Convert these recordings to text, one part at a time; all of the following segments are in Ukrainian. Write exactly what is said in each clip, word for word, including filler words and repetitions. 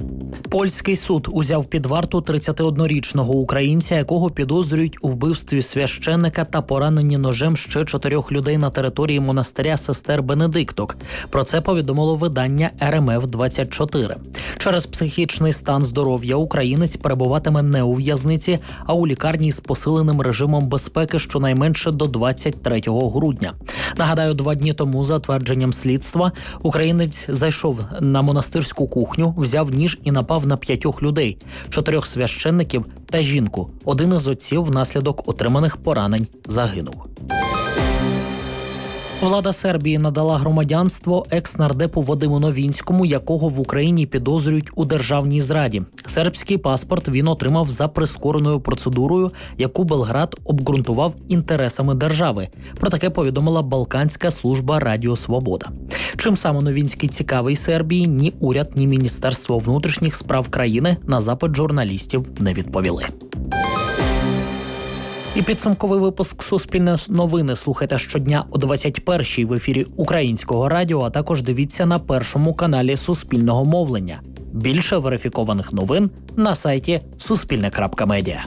Польський суд узяв під варту тридцятиоднорічного українця, якого підозрюють у вбивстві священника та пораненні ножем ще чотирьох людей на території монастиря сестер Бенедикток. Про це повідомило видання ер ем еф двадцять чотири. Через психічний стан здоров'я українець перебуватиме не у в'язниці, а у лікарні з посиленим режимом безпеки щонайменше до двадцять третього грудня. Нагадаю, два дні тому, за твердженням слідства, українець зайшов на монастирську кухню, взяв ніж і напав на п'ятьох людей – чотирьох священників та жінку. Один із отців внаслідок отриманих поранень загинув. Влада Сербії надала громадянство екс-нардепу Вадиму Новінському, якого в Україні підозрюють у державній зраді. Сербський паспорт він отримав за прискореною процедурою, яку Белград обґрунтував інтересами держави. Про таке повідомила Балканська служба Радіо Свобода. Чим саме Новінський цікавий Сербії, ні уряд, ні Міністерство внутрішніх справ країни на запит журналістів не відповіли. І підсумковий випуск «Суспільне новини» слухайте щодня о двадцять першій в ефірі Українського радіо, а також дивіться на першому каналі Суспільного мовлення. Більше верифікованих новин на сайті суспільне крапка медіа.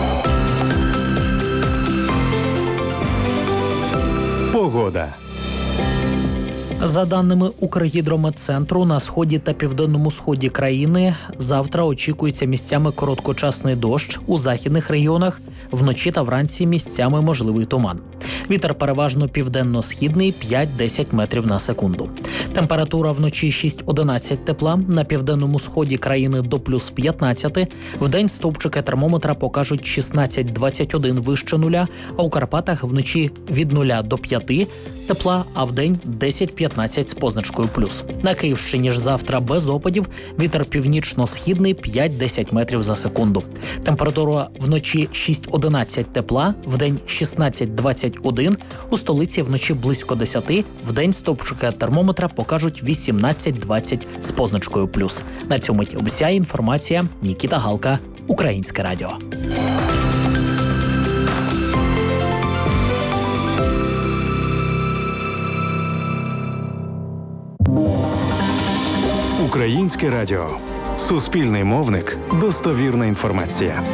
Погода. За даними Укргідрометцентру, на сході та південному сході країни завтра очікується місцями короткочасний дощ, у західних регіонах вночі та вранці місцями можливий туман. Вітер переважно південно-східний п'ять-десять метрів на секунду. Температура вночі шість-одинадцять тепла, на південному сході країни до плюс п'ятнадцять. Вдень стовпчики термометра покажуть шістнадцять-двадцять один вище нуля, а у Карпатах вночі від нуля до п'яти тепла, а вдень десять-п'ятнадцять з позначкою плюс. На Київщині ж завтра без опадів, вітер північно-східний п'ять-десять метрів за секунду. Температура вночі шість-одинадцять тепла, вдень шістнадцять-двадцять один, у столиці вночі близько десяти, вдень стовпчики термометра покажуть вісімнадцять-двадцять з позначкою плюс. На цьому вся інформація. Нікіта Галка, Українське радіо. Українське радіо. Суспільний мовник. Достовірна інформація.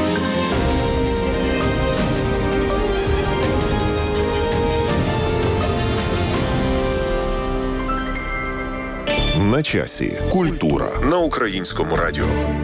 На часі. Культура на Українському радіо.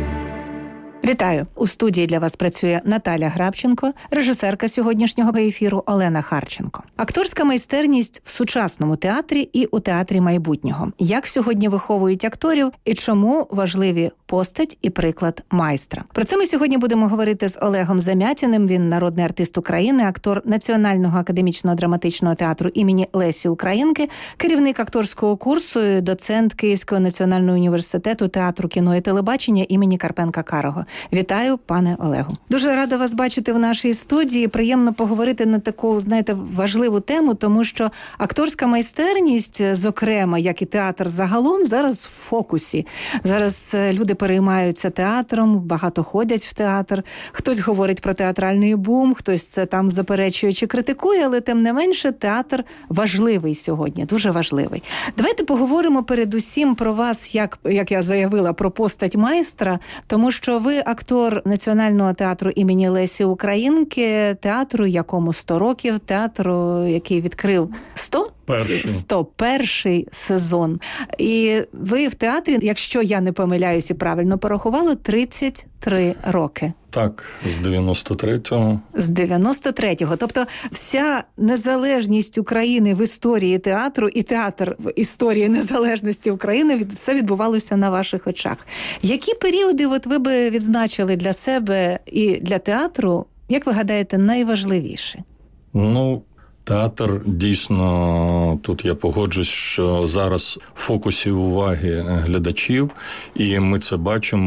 Вітаю! У студії для вас працює Наталя Грабченко, режисерка сьогоднішнього ефіру Олена Харченко. Акторська майстерність в сучасному театрі і у театрі майбутнього. Як сьогодні виховують акторів і чому важливі постать і приклад майстра. Про це ми сьогодні будемо говорити з Олегом Замятіним. Він народний артист України, актор Національного академічного драматичного театру імені Лесі Українки, керівник акторського курсу, доцент Київського національного університету театру, кіно і телебачення імені Карпенка-Карого. Вітаю, пане Олегу. Дуже рада вас бачити в нашій студії. Приємно поговорити на таку, знаєте, важливу тему, тому що акторська майстерність, зокрема, як і театр загалом, зараз в фокусі. Зараз люди переймаються театром, багато ходять в театр. Хтось говорить про театральний бум, хтось це там заперечує чи критикує, але тим не менше театр важливий сьогодні, дуже важливий. Давайте поговоримо передусім про вас, як, як я заявила, про постать майстра, тому що ви актор Національного театру імені Лесі Українки, театру, якому сто років, театру, який відкрив сто? Перший. сто перший сезон. І ви в театрі, якщо я не помиляюся, правильно порахували, тридцять три роки. Так, з дев'яносто третього. З дев'яносто третього. Тобто вся незалежність України в історії театру і театр в історії незалежності України, все відбувалося на ваших очах. Які періоди от ви би відзначили для себе і для театру, як ви гадаєте, найважливіші? Ну, театр, дійсно, тут я погоджусь, що зараз в фокусі уваги глядачів, і ми це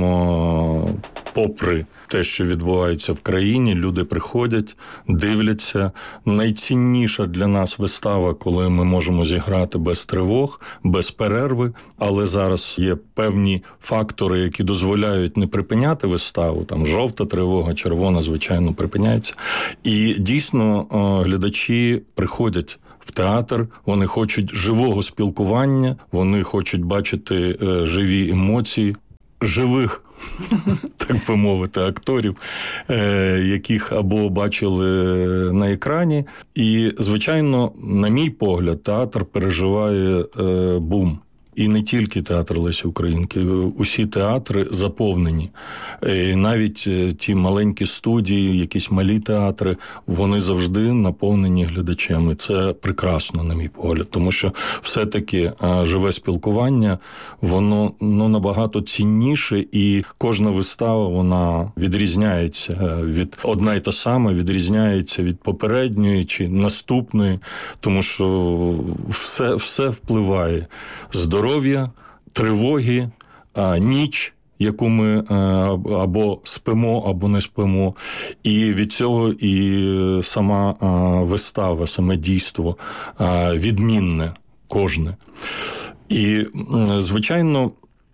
бачимо попри те, що відбувається в країні, люди приходять, дивляться. Найцінніша для нас вистава, коли ми можемо зіграти без тривог, без перерви, але зараз є певні фактори, які дозволяють не припиняти виставу, там жовта тривога, червона, звичайно, припиняється. І дійсно глядачі приходять в театр, вони хочуть живого спілкування, вони хочуть бачити живі емоції. живих, так би мовити, акторів, яких або бачили на екрані. І, звичайно, на мій погляд, театр переживає бум. І не тільки театр Лесі Українки, усі театри заповнені. І навіть ті маленькі студії, якісь малі театри, вони завжди наповнені глядачами. Це прекрасно, на мій погляд, тому що все-таки живе спілкування, воно ну, набагато цінніше, і кожна вистава, вона відрізняється від одна й та сама, відрізняється від попередньої чи наступної, тому що все, все впливає. Здоров'я, Здоров'я, тривоги, ніч, яку ми або спимо, або не спимо. І від цього і сама вистава, саме дійство відмінне кожне. І, звичайно,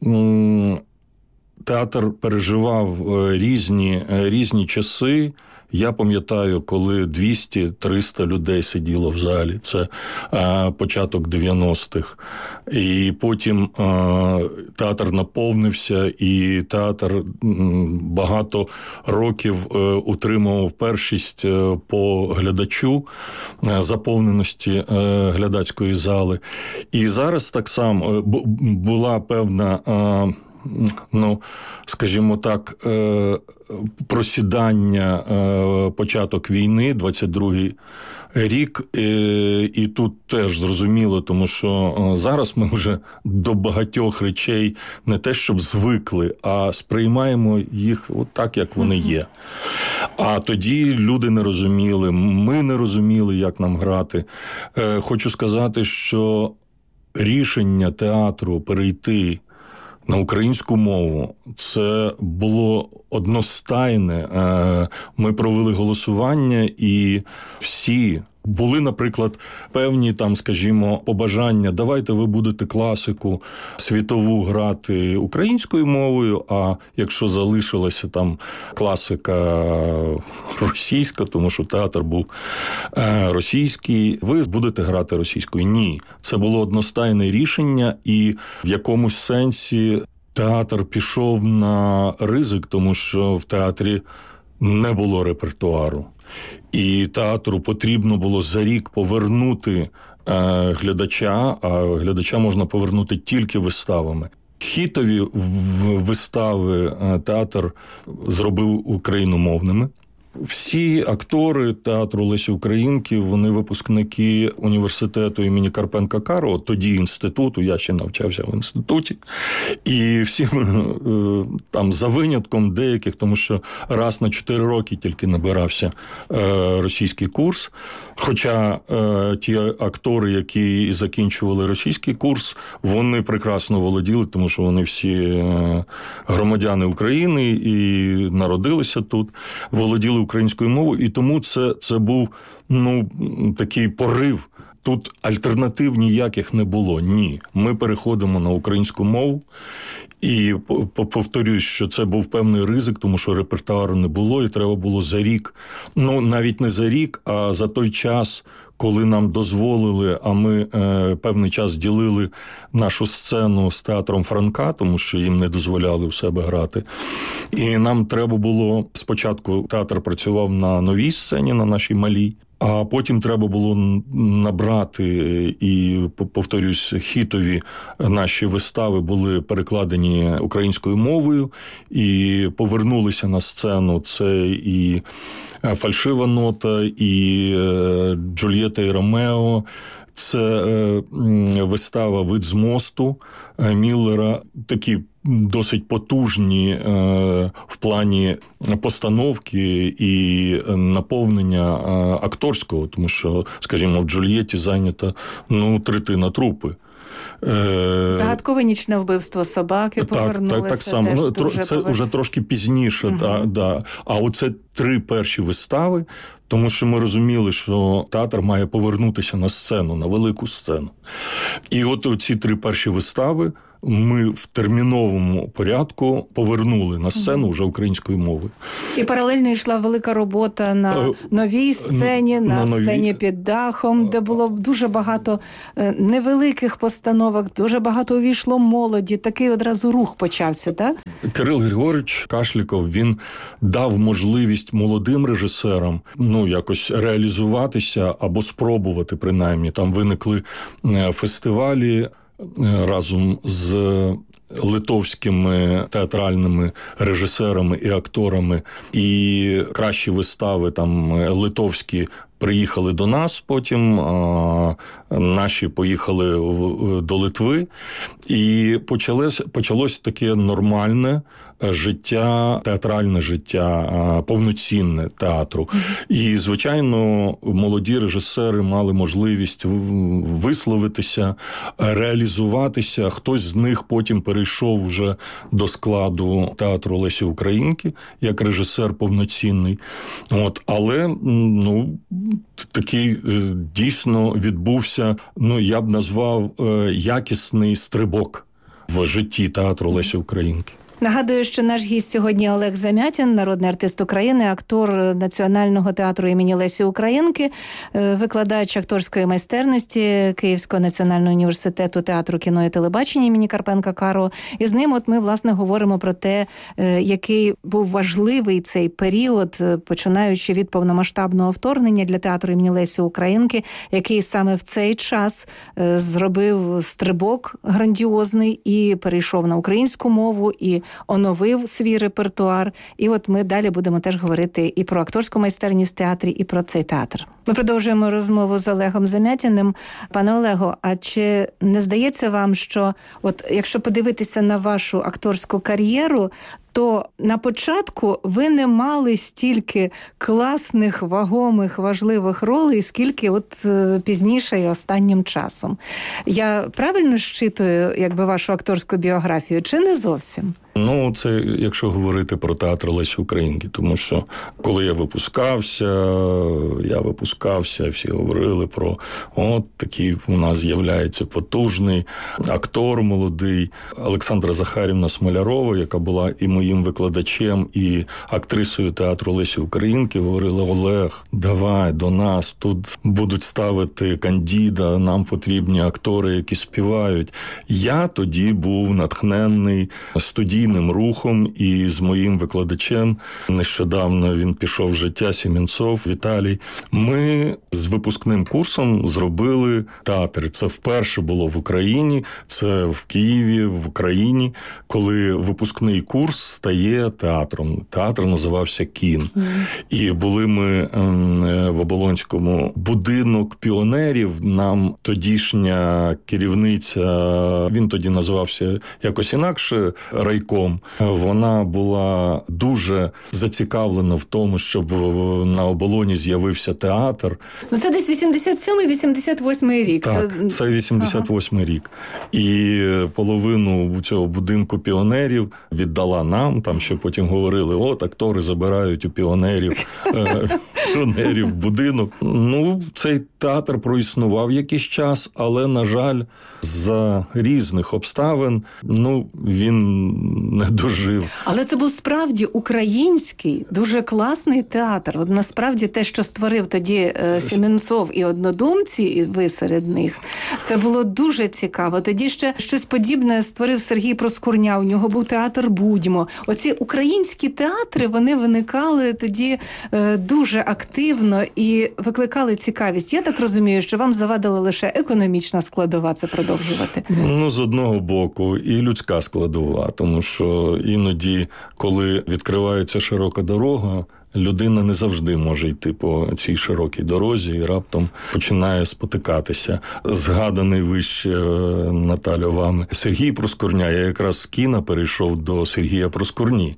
театр переживав різні, різні часи. Я пам'ятаю, коли двісті-триста людей сиділо в залі. Це а, початок дев'яностих. І потім а, театр наповнився, і театр м, багато років а, утримував першість а, по глядачу, а, заповненості а, глядацької зали. І зараз так само б, була певна... А, ну, скажімо так, просідання, початок війни, двадцять другий рік, і тут теж зрозуміло, тому що зараз ми вже до багатьох речей не те, щоб звикли, а сприймаємо їх от так, як вони є. А тоді люди не розуміли, ми не розуміли, як нам грати. Хочу сказати, що рішення театру перейти на українську мову, це було одностайне. Ми провели голосування, і всі були, наприклад, певні там, скажімо, побажання, давайте ви будете класику світову грати українською мовою, а якщо залишилася там класика російська, тому що театр був російський, ви будете грати російською. Ні, це було одностайне рішення, і в якомусь сенсі театр пішов на ризик, тому що в театрі не було репертуару. І театру потрібно було за рік повернути е, глядача, а глядача можна повернути тільки виставами. Хітові вистави театр зробив україномовними. Всі актори театру Лесі Українки, вони випускники університету імені Карпенка-Карого, тоді інституту, я ще навчався в інституті. І всі там за винятком деяких, тому що раз на чотири роки тільки набирався російський курс. Хоча ті актори, які закінчували російський курс, вони прекрасно володіли, тому що вони всі громадяни України і народилися тут, володіли українською мовою, і тому це, це був ну, такий порив. Тут альтернатив ніяких не було. Ні. Ми переходимо на українську мову. І повторюсь, що це був певний ризик, тому що репертуару не було, і треба було за рік, ну навіть не за рік, а за той час, коли нам дозволили, а ми е, певний час ділили нашу сцену з театром Франка, тому що їм не дозволяли в себе грати. І нам треба було, спочатку театр працював на новій сцені, на нашій малій, а потім треба було набрати, і, повторюсь, хітові наші вистави були перекладені українською мовою, і повернулися на сцену. Це і «Фальшива нота», і «Джульєта і Ромео», це вистава «Вид з мосту» Міллера, такі досить потужні е, в плані постановки і наповнення е, акторського, тому що, скажімо, в «Джульєті» зайнята ну, третина трупи. Загадкове нічне вбивство собаки повернулося. Так, так, так само. Теж ну, дуже це повер... вже трошки пізніше. Угу. Да, да. А оце три перші вистави, тому що ми розуміли, що театр має повернутися на сцену, на велику сцену. І от ці три перші вистави, ми в терміновому порядку повернули на сцену вже українською мовою. І паралельно йшла велика робота на новій сцені, на, на новій... сцені під дахом, де було дуже багато невеликих постановок, дуже багато увійшло молоді. Такий одразу рух почався, так? Кирил Григорович Кашліков, він дав можливість молодим режисерам, ну, якось реалізуватися або спробувати, принаймні. Там виникли фестивалі разом з литовськими театральними режисерами і акторами, і кращі вистави там литовські приїхали до нас, потім а, наші поїхали в, до Литви, і почалось, почалось таке нормальне життя, театральне життя, повноцінне театру. І, звичайно, молоді режисери мали можливість висловитися, реалізуватися. Хтось з них потім перейшов вже до складу театру Лесі Українки, як режисер повноцінний. От, але, ну, такий дійсно відбувся, ну, я б назвав, якісний стрибок в житті театру Лесі Українки. Нагадую, що наш гість сьогодні Олег Замятін, народний артист України, актор Національного театру імені Лесі Українки, викладач акторської майстерності Київського національного університету театру, кіно і телебачення імені Карпенка-Карого. І з ним от ми, власне, говоримо про те, який був важливий цей період, починаючи від повномасштабного вторгнення для театру імені Лесі Українки, який саме в цей час зробив стрибок грандіозний і перейшов на українську мову, і оновив свій репертуар. І от ми далі будемо теж говорити і про акторську майстерність в театрі, і про цей театр. Ми продовжуємо розмову з Олегом Замятіним. Пане Олего, а чи не здається вам, що от якщо подивитися на вашу акторську кар'єру, то на початку ви не мали стільки класних, вагомих, важливих ролей, скільки от пізніше і останнім часом. Я правильно щитую, якби, вашу акторську біографію, чи не зовсім? Ну, це якщо говорити про театр Лесі Українки, тому що коли я випускався, я випускався, всі говорили про от такий у нас з'являється потужний актор молодий. Олександра Захарівна Смолярова, яка була і моїм викладачем, і актрисою театру Лесі Українки, говорила: Олег, давай до нас, тут будуть ставити кандіда, нам потрібні актори, які співають. Я тоді був натхненний студійним рухом, і з моїм викладачем, нещодавно він пішов в життя, Сімінцов Віталій, ми з випускним курсом зробили театр. Це вперше було в Україні, це в Києві, в Україні, коли випускний курс стає театром. Театр називався «Кін». Mm. І були ми в Оболонському будинок піонерів. Нам тодішня керівниця, він тоді називався якось інакше, райком, вона була дуже зацікавлена в тому, щоб на Оболоні з'явився театр. Ну це десь вісімдесят сьомий - вісімдесят восьмий рік. Так, то... це вісімдесят восьмий ага. рік. І половину цього будинку піонерів віддала нам, там ще потім говорили: от актори забирають у піонерів, піонерів будинок. Ну, цей театр проіснував якийсь час, але, на жаль, за різних обставин, ну, він не дожив. Але це був справді український, дуже класний театр. От насправді те, що створив тоді е, Сімінцов і однодумці, і ви серед них, це було дуже цікаво. Тоді ще щось подібне створив Сергій Проскурня, у нього був театр «Будьмо». Оці українські театри, вони виникали тоді е, дуже активно і викликали цікавість. Я так розумію, що вам завадила лише економічна складова це продовжувати. Ну, з одного боку, і людська складова, тому що іноді, коли відкривається широка дорога, людина не завжди може йти по цій широкій дорозі і раптом починає спотикатися. Згаданий вище, Наталя, вами Сергій Проскурня. Я якраз з кіна перейшов до Сергія Проскурні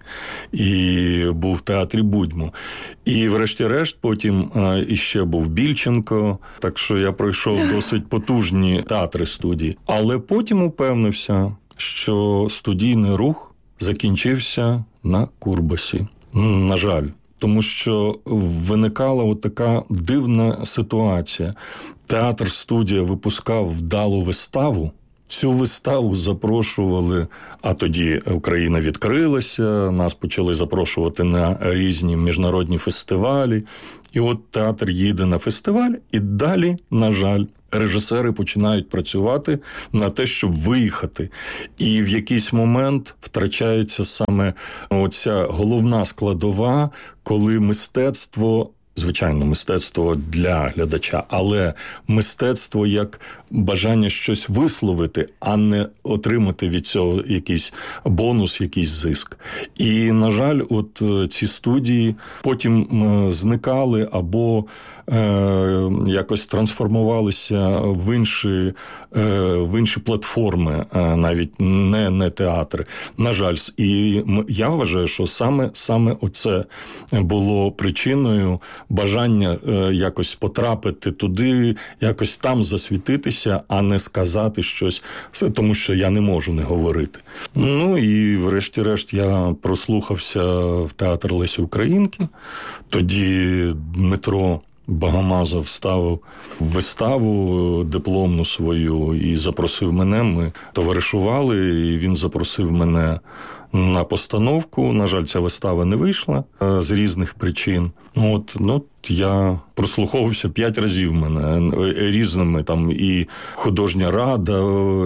і був в театрі «Будьмо». І врешті-решт потім іще був Більченко, так що я пройшов досить потужні театри студії. Але потім упевнився, що студійний рух закінчився на Курбасі. На жаль. Тому що виникала от така дивна ситуація. Театр-студія випускав вдалу виставу, цю виставу запрошували, а тоді Україна відкрилася, нас почали запрошувати на різні міжнародні фестивалі. І от театр їде на фестиваль, і далі, на жаль, режисери починають працювати на те, щоб виїхати. І в якийсь момент втрачається саме оця головна складова, коли мистецтво, звичайно, мистецтво для глядача, але мистецтво як бажання щось висловити, а не отримати від цього якийсь бонус, якийсь зиск. І, на жаль, от ці студії потім зникали або е, якось трансформувалися в інші, е, в інші платформи, е, навіть не, не театри. На жаль, і я вважаю, що саме, саме оце було причиною бажання е, якось потрапити туди, якось там засвітитися, а не сказати щось, тому що я не можу не говорити. Ну і врешті-решт я прослухався в театр Лесі Українки. Тоді Дмитро Багамазов ставив виставу дипломну свою і запросив мене. Ми товаришували, і він запросив мене на постановку. На жаль, ця вистава не вийшла з різних причин. От, ну, я прослуховувався п'ять разів мене різними, там і художня рада,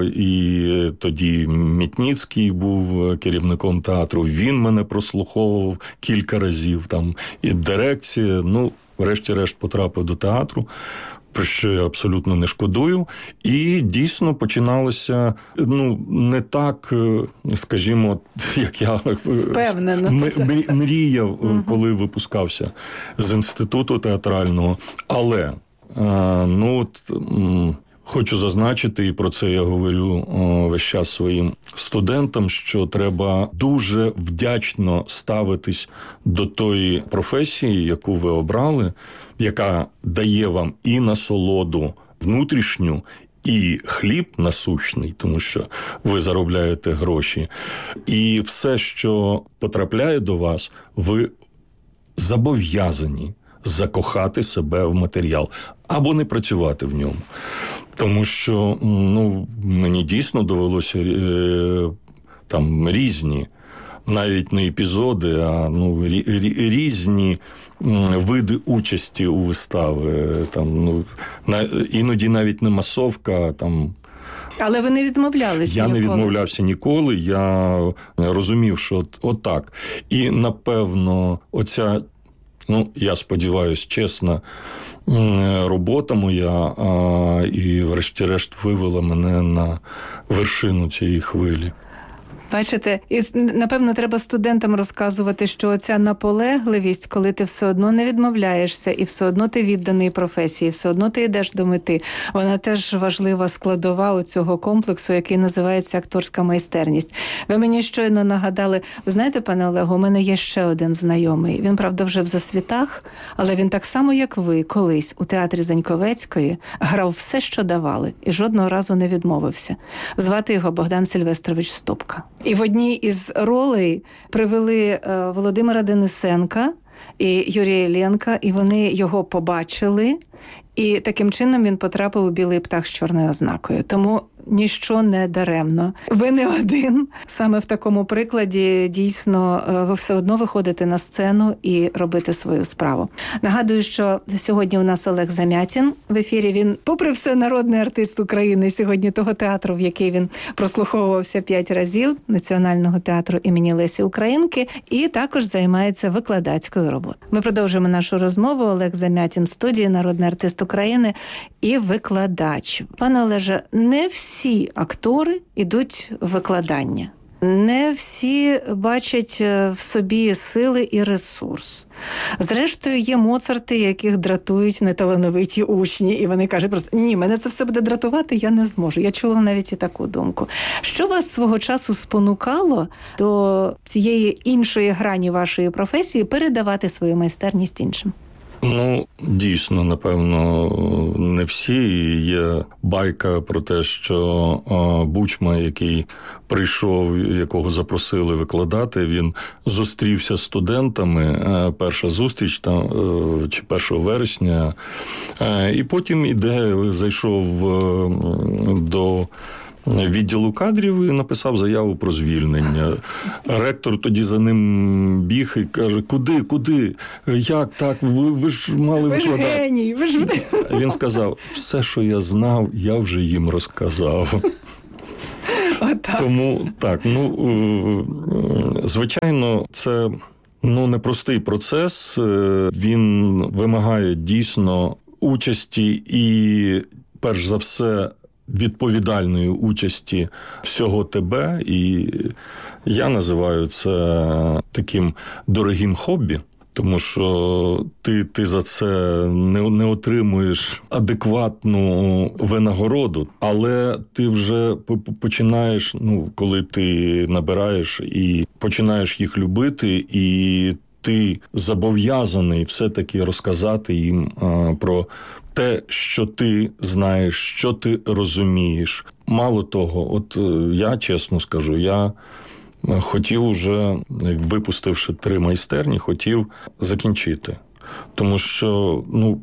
і тоді Мітніцький був керівником театру, він мене прослуховував кілька разів, там, і дирекція, ну, врешті-решт потрапив до театру, про що я абсолютно не шкодую. І дійсно починалося, ну, не так, скажімо, як я Впевнено, м- мріяв, угу. коли випускався з інституту театрального. Але, ну, от, хочу зазначити, і про це я говорю весь час своїм студентам, що треба дуже вдячно ставитись до тої професії, яку ви обрали, яка дає вам і насолоду внутрішню, і хліб насущний, тому що ви заробляєте гроші. І все, що потрапляє до вас, ви зобов'язані закохати себе в матеріал або не працювати в ньому. Тому що, ну, мені дійсно довелося е, там різні, навіть не епізоди, а ну, різні види участі у вистави. Там, ну, на, іноді навіть не масовка, там. Але ви не відмовлялися Я ніколи? не відмовлявся ніколи, я розумів, що от, от так. І, напевно, оця, ну, я сподіваюся, чесна робота моя а, і врешті-решт вивела мене на вершину цієї хвилі. Бачите, і, напевно, треба студентам розказувати, що ця наполегливість, коли ти все одно не відмовляєшся, і все одно ти відданий професії, все одно ти йдеш до мети, вона теж важлива складова у цього комплексу, який називається акторська майстерність. Ви мені щойно нагадали, ви знаєте, пане Олегу, у мене є ще один знайомий. Він, правда, вже в засвітах, але він так само, як ви, колись у театрі Заньковецької грав все, що давали, і жодного разу не відмовився. Звати його Богдан Сильвестрович Ступка. І в одній із ролей привели Володимира Денисенка і Юрія Іллєнка, і вони його побачили, і таким чином він потрапив у «Білий птах» з чорною ознакою. Тому ніщо не даремно. Ви не один. Саме в такому прикладі дійсно ви все одно виходите на сцену і робите свою справу. Нагадую, що сьогодні у нас Олег Замятін в ефірі. Він, попри все, народний артист України сьогодні того театру, в який він прослуховувався п'ять разів, Національного театру імені Лесі Українки, і також займається викладацькою роботою. Ми продовжуємо нашу розмову. Олег Замятін в студії, народний артист України і викладач. Пане Олеже, не всі актори йдуть в викладання. Не всі бачать в собі сили і ресурс. Зрештою, є Моцарти, яких дратують неталановиті учні, і вони кажуть просто, ні, мене це все буде дратувати, я не зможу. Я чула навіть і таку думку. Що вас свого часу спонукало до цієї іншої грані вашої професії передавати свою майстерність іншим? Ну, дійсно, напевно, не всі. Є байка про те, що Бучма, який прийшов, якого запросили викладати, він зустрівся з студентами, перша зустріч, там, чи першого вересня, і потім іде, зайшов до відділу кадрів і написав заяву про звільнення. Ректор тоді за ним біг і каже, куди, куди, як так, ви, ви ж мали викладати. Ви ж геній, ви ж... Він сказав, все, що я знав, я вже їм розказав. Отак. Тому, так, ну, звичайно, це, ну, непростий процес, він вимагає дійсно участі і, перш за все, відповідальної участі всього тебе, і я називаю це таким дорогим хобі, тому що ти, ти за це не, не отримуєш адекватну винагороду, але ти вже починаєш, ну, коли ти набираєш і починаєш їх любити, і ти зобов'язаний все-таки розказати їм а, про те, що ти знаєш, що ти розумієш. Мало того, от я чесно скажу, я хотів уже, випустивши три майстерні, хотів закінчити. Тому що, ну,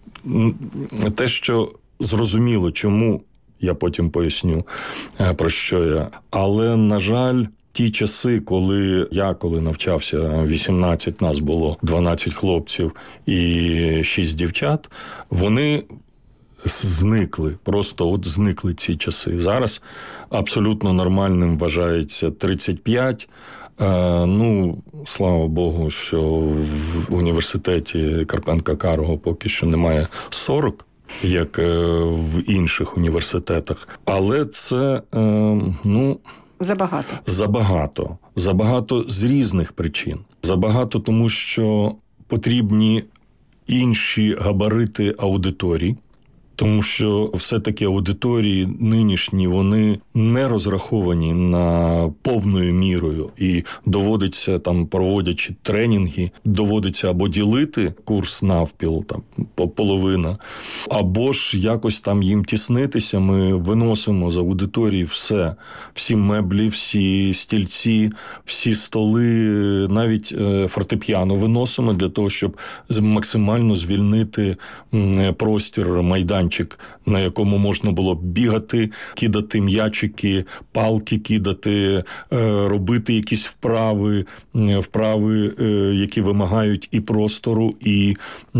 те, що зрозуміло, чому, я потім поясню, про що я. Але, на жаль, ті часи, коли я, коли навчався, вісімнадцять, нас було дванадцять хлопців і шість дівчат, вони зникли, просто от зникли ці часи. Зараз абсолютно нормальним вважається тридцять п'ять. Ну, слава Богу, що в університеті Карпенка-Карого поки що немає сорок, як в інших університетах. Але це, ну... Забагато. Забагато. Забагато з різних причин. Забагато тому, що потрібні інші габарити аудиторій, тому що все-таки аудиторії нинішні, вони не розраховані на повною мірою, і доводиться, там, проводячи тренінги, доводиться або ділити курс навпіл, там, половина, або ж якось там їм тіснитися. Ми виносимо з аудиторії все, всі меблі, всі стільці, всі столи, навіть фортепіано виносимо для того, щоб максимально звільнити простір, майданчик, на якому можна було бігати, кидати м'ячики, палки кидати, робити якісь вправи, вправи, які вимагають і простору, і,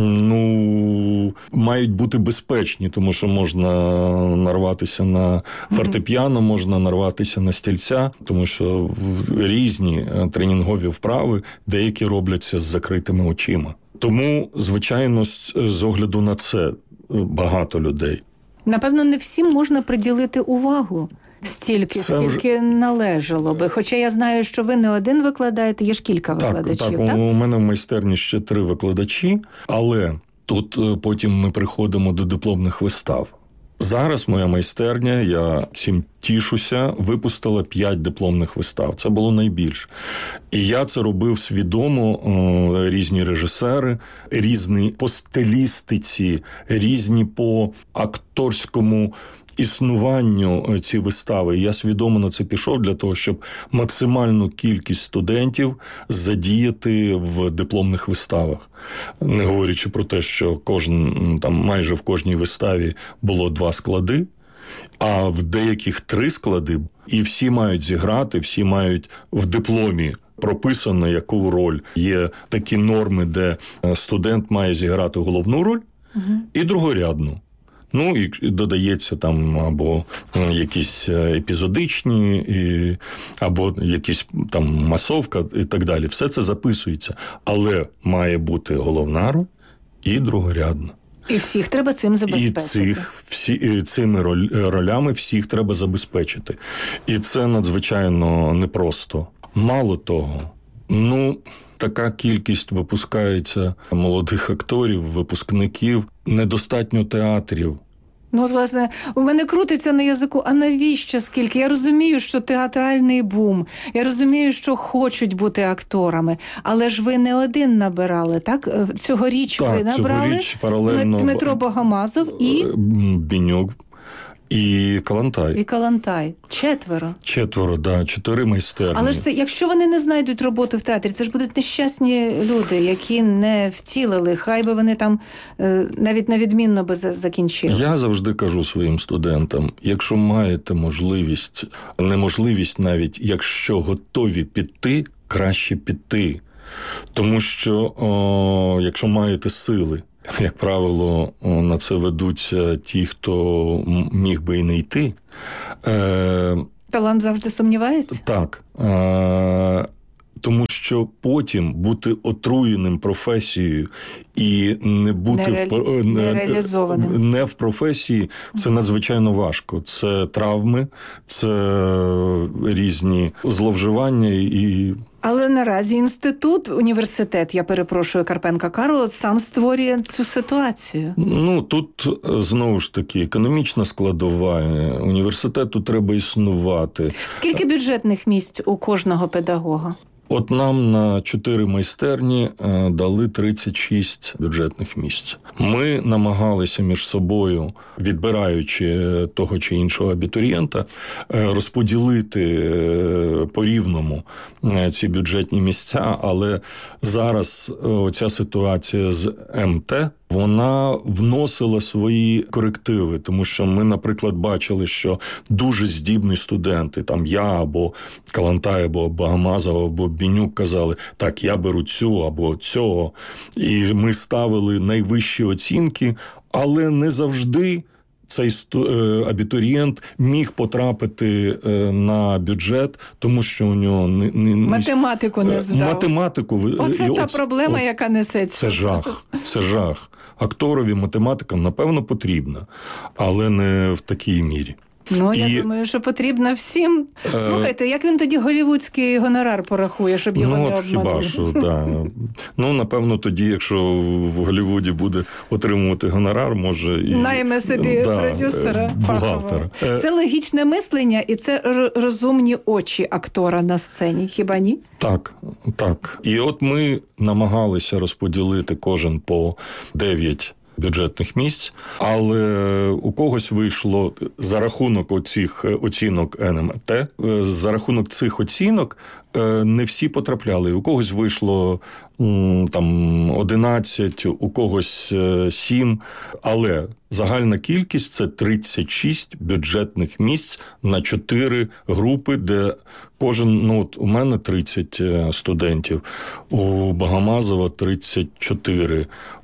ну, мають бути безпечні, тому що можна нарватися на фортепіано, можна нарватися на стільця, тому що різні тренінгові вправи деякі робляться з закритими очима. Тому, звичайно, з огляду на це багато людей. Напевно, не всім можна приділити увагу стільки, це скільки вже... належало би. Хоча я знаю, що ви не один викладаєте, є ж кілька так, викладачів, так? так? У мене в майстерні ще три викладачі, але тут потім ми приходимо до дипломних вистав. Зараз моя майстерня, я цим тішуся, випустила п'ять дипломних вистав. Це було найбільше. І я це робив свідомо, різні режисери, різні по стилістиці, різні по акторському існуванню ці вистави. Я свідомо на це пішов для того, щоб максимальну кількість студентів задіяти в дипломних виставах. Не говорячи про те, що кожен, там, майже в кожній виставі було два склади, а в деяких три склади. І всі мають зіграти, всі мають в дипломі прописано, яку роль. Є такі норми, де студент має зіграти головну роль угу. і другорядну. Ну, і додається там або якісь епізодичні, або якісь там масовка і так далі. Все це записується. Але має бути головна роль і другорядна. І всіх треба цим забезпечити. І цих, всі, цими ролями всіх треба забезпечити. І це надзвичайно непросто. Мало того, ну... така кількість випускається молодих акторів, випускників, недостатньо театрів. Ну, от, власне, у мене крутиться на язику, а навіщо скільки? Я розумію, що театральний бум, я розумію, що хочуть бути акторами, але ж ви не один набирали, так? Цьогоріч так, ви набрали цьогоріч паралельно Дмитро Богомазов і... Біньок. І Калантай. І Калантай. Четверо. Четверо, да, чотири майстерні. Але ж це, якщо вони не знайдуть роботу в театрі, це ж будуть нещасні люди, які не втілили. Хай би вони там е, навіть невідмінно би закінчили. Я завжди кажу своїм студентам, якщо маєте можливість, неможливість навіть, якщо готові піти, краще піти. Тому що, о, якщо маєте сили, як правило, на це ведуться ті, хто міг би і не йти. Е, Талант завжди сумнівається? Так. Е, тому що потім бути отруєним професією і не бути не, в, не, реалізованим. не в професії, це надзвичайно важко. Це травми, це різні зловживання і... Але наразі інститут, університет, я перепрошую, Карпенка-Карого, сам створює цю ситуацію. Ну, тут, знову ж таки, економічна складова. Університету треба існувати. Скільки бюджетних місць у кожного педагога? От нам на чотири майстерні дали тридцять шість бюджетних місць. Ми намагалися між собою, відбираючи того чи іншого абітурієнта, розподілити по-рівному ці бюджетні місця, але зараз ця ситуація з ем те, вона вносила свої корективи, тому що ми, наприклад, бачили, що дуже здібні студенти, там я або Калантай, або Багамазов, або Бінюк казали, так, я беру цю або цього, і ми ставили найвищі оцінки, але не завжди цей абітурієнт міг потрапити на бюджет, тому що у нього... Не, не, математику не здав. Математику. Оце і та оце, проблема, о, яка несеться. Це жах. Це жах. Акторові математика, напевно, потрібна, але не в такій мірі. Ну, і... я думаю, що потрібно всім. Слухайте, як він тоді голівудський гонорар порахує, щоб його ну, не от обманули? Хіба що, так. Ну, напевно, тоді, якщо в Голлівуді буде отримувати гонорар, може і... Найме собі да, продюсера, бухгалтера. Це логічне мислення і це розумні очі актора на сцені, хіба ні? Так, так. І от ми намагалися розподілити кожен по дев'ять бюджетних місць, але у когось вийшло за рахунок оцих оцінок ен ем те, за рахунок цих оцінок не всі потрапляли. У когось вийшло там одинадцять, у когось сім, але загальна кількість – це тридцять шість бюджетних місць на чотири групи, де кожен, ну от у мене тридцять студентів, у Багамазова тридцять чотири,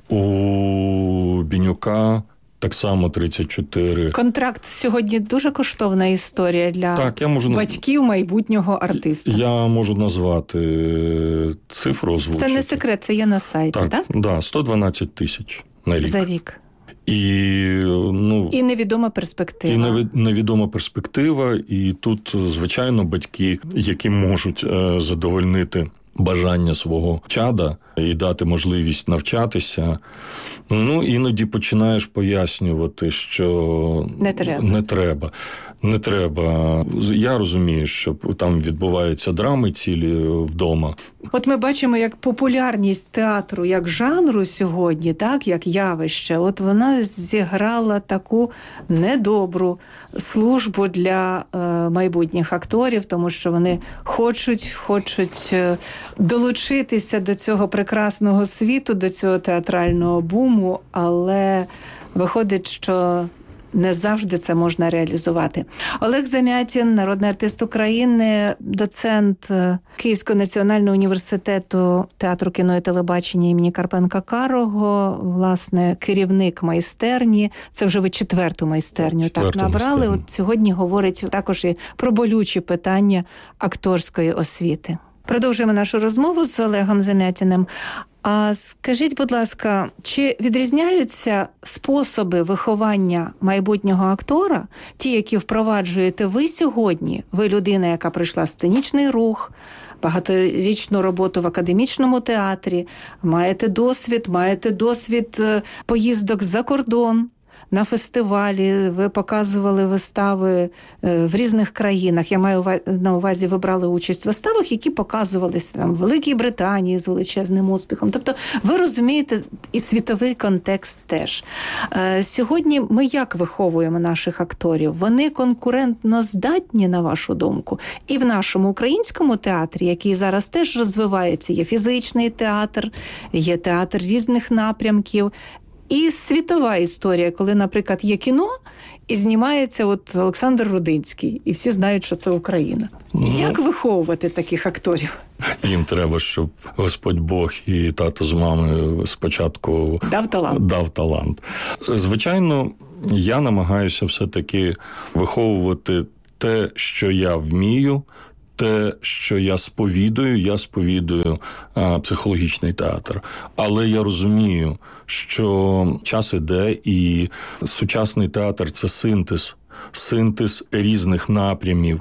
у Бінюка так само тридцять чотири. Контракт сьогодні дуже коштовна історія для так, я можу батьків наз... майбутнього артиста. Я можу назвати цифру, озвучити. Це не секрет, це є на сайті, так? Так, да, сто дванадцять тисяч на рік. За рік. І, ну, і невідома перспектива. І неві, невідома перспектива, і тут, звичайно, батьки, які можуть е, задовольнити бажання свого чада і дати можливість навчатися, ну, іноді починаєш пояснювати, що не треба. Не треба. Не треба. Я розумію, що там відбуваються драми цілі вдома. От ми бачимо, як популярність театру, як жанру сьогодні, так, як явище, от вона зіграла таку недобру службу для е, майбутніх акторів, тому що вони хочуть, хочуть е, долучитися до цього прекрасного світу, до цього театрального буму, але виходить, що не завжди це можна реалізувати. Олег Замятін, народний артист України, доцент Київського національного університету театру, кіно і телебачення імені Карпенка-Карого, власне, керівник майстерні. Це вже ви четверту майстерню четверту так набрали. Майстерню. От сьогодні говорить також і про болючі питання акторської освіти. Продовжуємо нашу розмову з Олегом Замятіним. А скажіть, будь ласка, чи відрізняються способи виховання майбутнього актора, ті, які впроваджуєте ви сьогодні? Ви людина, яка пройшла сценічний рух, багаторічну роботу в академічному театрі, маєте досвід, маєте досвід поїздок за кордон. на фестивалі, ви показували вистави в різних країнах. Я маю на увазі, ви брали участь в виставах, які показувалися там в Великій Британії з величезним успіхом. Тобто ви розумієте і світовий контекст теж. Сьогодні ми як виховуємо наших акторів? Вони конкурентно здатні, на вашу думку? І в нашому українському театрі, який зараз теж розвивається, є фізичний театр, є театр різних напрямків, і світова історія, коли, наприклад, є кіно, і знімається от Олександр Рудинський, і всі знають, що це Україна. Ну, як виховувати таких акторів? Їм треба, щоб Господь Бог і тато з мамою спочатку дав талант. Дав талант. Звичайно, я намагаюся все-таки виховувати те, що я вмію, те, що я сповідую, я сповідую а, психологічний театр. Але я розумію, що час іде, і сучасний театр – це синтез. Синтез різних напрямів,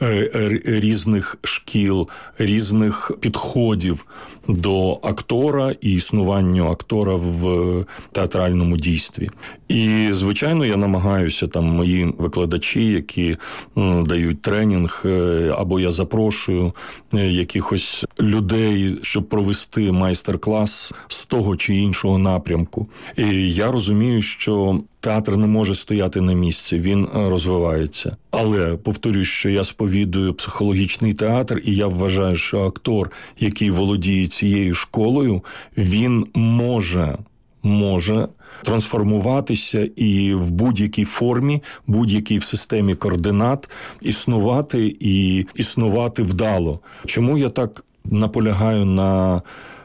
різних шкіл, різних підходів до актора і існуванню актора в театральному дійстві. І, звичайно, я намагаюся, там, мої викладачі, які дають тренінг, або я запрошую якихось людей, щоб провести майстер-клас з того чи іншого напрямку. І я розумію, що театр не може стояти на місці, він розвивається. Але, повторюю, що я сповідую психологічний театр, і я вважаю, що актор, який володіє цією школою, він може, може трансформуватися і в будь-якій формі, будь-якій в системі координат існувати і існувати вдало. Чому я так наполягаю на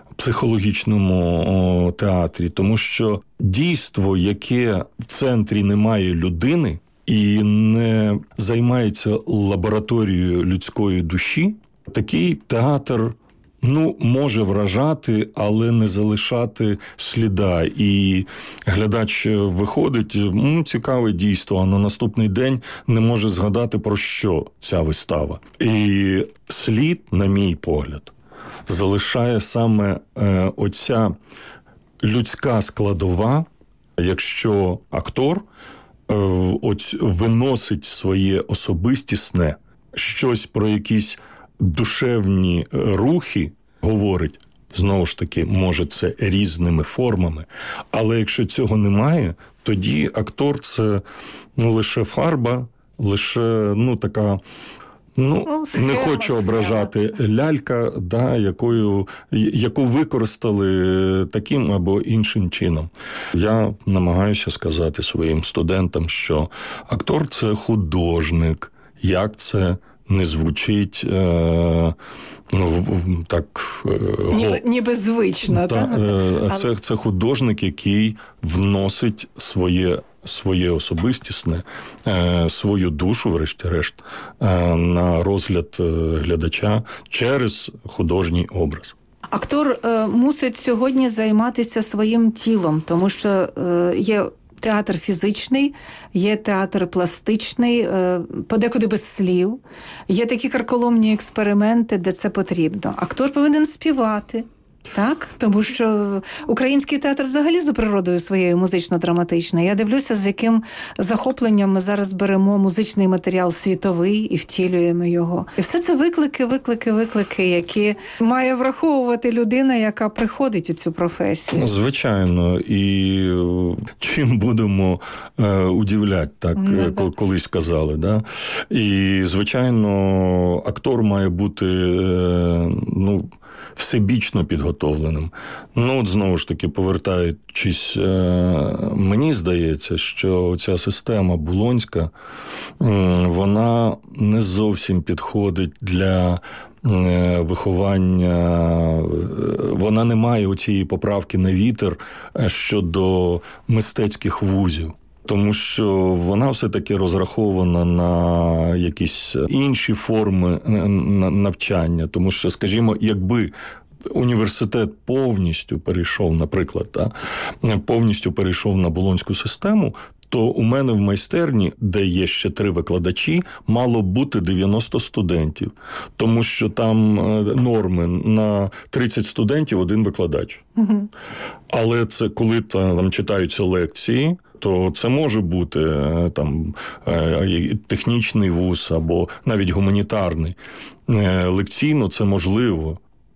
психологічному театрі? Тому що дійство, яке в центрі немає людини і не займається лабораторією людської душі, такий театр, ну, може вражати, але не залишати сліда. І глядач виходить, ну, цікаве дійство, а на наступний день не може згадати, про що ця вистава. І слід, на мій погляд, залишає саме е, оця людська складова, якщо актор е, оць, виносить своє особистісне, щось про якісь душевні рухи говорить, знову ж таки, може це різними формами, але якщо цього немає, тоді актор – це, ну, лише фарба, лише, ну, така... Ну, ну схема, не хочу ображати, схема. Лялька, да, якою, яку використали таким або іншим чином. Я намагаюся сказати своїм студентам, що актор – це художник. Як це не звучить е, ну, так... Е, ніби, ніби звично. Та, так? Е, це, це художник, який вносить своє своє особистісне, свою душу, врешті-решт, на розгляд глядача через художній образ. Актор мусить сьогодні займатися своїм тілом, тому що є театр фізичний, є театр пластичний, подекуди без слів. Є такі карколомні експерименти, де це потрібно. Актор повинен співати. Так, тому що український театр взагалі за природою своєю музично-драматичний. Я дивлюся, з яким захопленням ми зараз беремо музичний матеріал світовий і втілюємо його. І все це виклики, виклики, виклики, які має враховувати людина, яка приходить у цю професію. Звичайно. І чим будемо е, удивляти, так, ну, так, колись казали. Да? І, звичайно, актор має бути, е, ну, всебічно підготовленим. Ну, от знову ж таки, повертаючись, мені здається, що ця система болонська, вона не зовсім підходить для виховання, вона не має оцієї поправки на вітер щодо мистецьких вузів. Тому що вона все-таки розрахована на якісь інші форми навчання. Тому що, скажімо, якби університет повністю перейшов, наприклад, та, повністю перейшов на болонську систему, то у мене в майстерні, де є ще три викладачі, мало бути дев'яносто студентів. Тому що там норми на тридцять студентів, один викладач. Угу. Але це коли там читаються лекції, Тобто це може бути там технічний вуз або навіть гуманітарний. Лекційно це можливо.